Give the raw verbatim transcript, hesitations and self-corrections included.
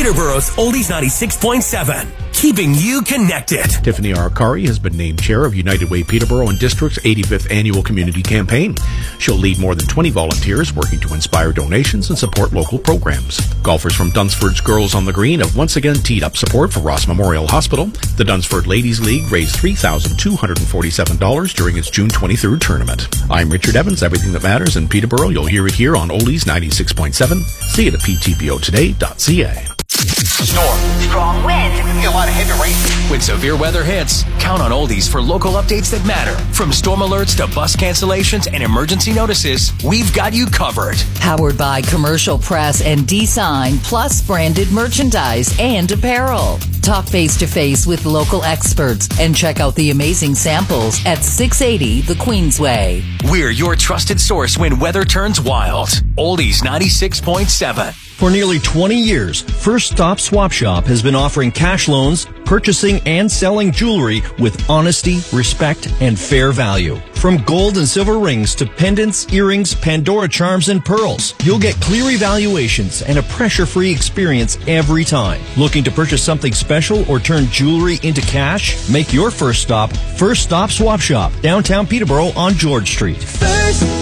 Peterborough's Oldies ninety-six point seven. Keeping you connected. Tiffany Arcari has been named chair of United Way Peterborough and District's eighty-fifth Annual Community Campaign. She'll lead more than twenty volunteers working to inspire donations and support local programs. Golfers from Dunsford's Girls on the Green have once again teed up support for Ross Memorial Hospital. The Dunsford Ladies League raised three thousand two hundred forty-seven dollars during its June twenty-third tournament. I'm Richard Evans. Everything that matters in Peterborough, you'll hear it here on Oldies ninety-six point seven. See it at p t b o today dot c a. Storm. Strong wind. A lot of heavy rain. When severe weather hits, count on Oldies for local updates that matter. From storm alerts to bus cancellations and emergency notices, we've got you covered. Powered by Commercial Press and D-Sign, plus branded merchandise and apparel. Talk face-to-face with local experts and check out the amazing samples at six eighty the Queensway. We're your trusted source when weather turns wild. Oldies ninety-six point seven. For nearly twenty years, First Stop Swap Shop has been offering cash loans, purchasing and selling jewelry with honesty, respect, and fair value. From gold and silver rings to pendants, earrings, Pandora charms, and pearls, you'll get clear evaluations and a pressure-free experience every time. Looking to purchase something special or turn jewelry into cash? Make your first stop First Stop Swap Shop, downtown Peterborough on George Street. First